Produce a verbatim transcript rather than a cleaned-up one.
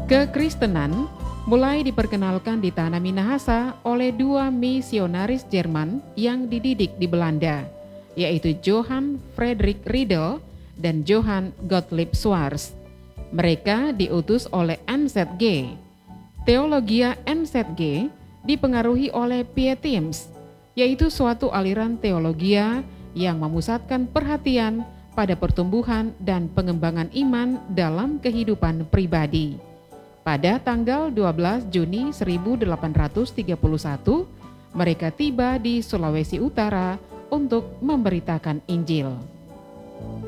Kekristenan mulai diperkenalkan di tanah Minahasa oleh dua misionaris Jerman yang dididik di Belanda, yaitu Johann Friedrich Riedel dan Johann Gottlieb Schwarz. Mereka diutus oleh N Z G. Teologia N Z G dipengaruhi oleh Pietism, yaitu suatu aliran teologia yang memusatkan perhatian pada pertumbuhan dan pengembangan iman dalam kehidupan pribadi. Pada tanggal dua belas Juni seribu delapan ratus tiga puluh satu, mereka tiba di Sulawesi Utara untuk memberitakan Injil.